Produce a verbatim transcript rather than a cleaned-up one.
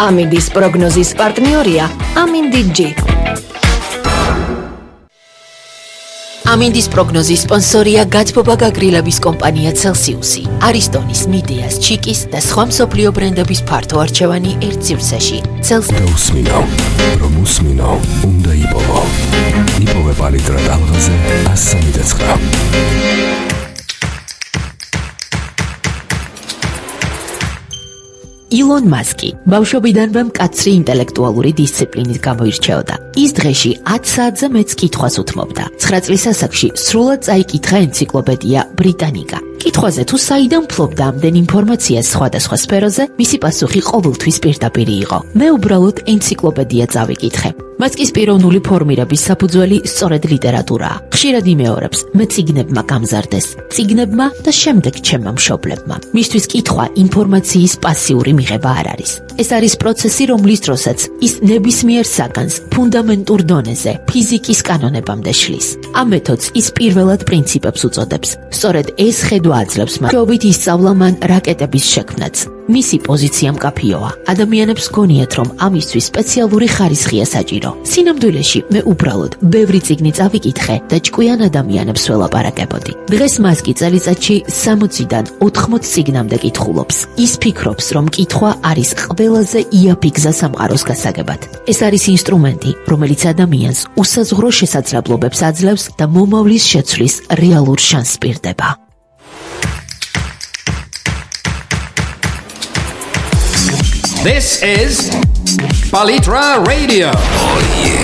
ამინდის პროგნოზის პარტნიორია ამინდი ჯი. ამინდის პროგნოზის სპონსორია გაცბობა გაგრილების კომპანია Celsius-ი, არისტონის, მიდეას, ჩიკის და სხვა მსოფლიო ბრენდების ფართო არჩევანი ერთ სივრცეში. Usmino, რომ უსმინო, უნდა იპოვო. იპოვება ლიტრა ტალღაზე ასი მეცხრა. ილონ მასკი ბავშვობიდანვე მკაცრი ინტელექტუალური დისციპლინით გამოირჩეოდა. ის დღეში ათ საათზე მეც კითხვას უთმობდა. ცხრა წლის ასაკში სრულად წაიკითხა ენციკლოპედია ბრიტანიკა. კითხვაზე თუ საიდან ფლობდა ამდენ ინფორმაციას სხვადასხვა სფეროზე, მისი პასუხი ყოველთვის პირდაპირი იყო. მე უბრალოდ ენციკლოპედია წავიკითხე. მასკის პიროვნული ფორმირების საფუძველი სწორედ ლიტერატურაა. ხშირად იმეორებს, მე წიგნებმა გამზარდეს, წიგნებმა და შემდეგ ჩემმა მშობლებმა. მისთვის კითხვა ინფორმაციის პასიური მიღება არ არის. ეს არის პროცესი, რომლის დროსაც ის ნებისმიერ საგანს ფუნდამენტურ დონეზე, ფიზიკის კანონებამდე შლის. ამ მეთოდს ის პირველად პრინციპებს უწოდებს. სწორედ ეს ხედვა აძლევს მას, რომ ისწავლა მან რაკეტების შექმნაც. მისი პოზიცია მკაფიოა. ადამიანებს გონიათ, რომ ამისთვის სპეციალური ხარისხია საჭირო. სინამდვილეში მე უბრალოდ ბევრი წიგნი წავიკითხე და ჭკვიან ადამიანებს ველაპარაკებოდი. დღეს მასკი წელიწადში სამოციდან ოთხმოც წიგნამდე კითხულობს. ის ფიქრობს, რომ კითხვა არის ყველაზე იაფი გზა სამყაროს გასაგებად. ეს არის ინსტრუმენტი, რომელიც ადამიანს უსაზღურო შესაძლებლობებს აძლევს და მომავლის შეცვლის რეალურ შანსს პირდება. This is Palitra Radio. Oh, yeah.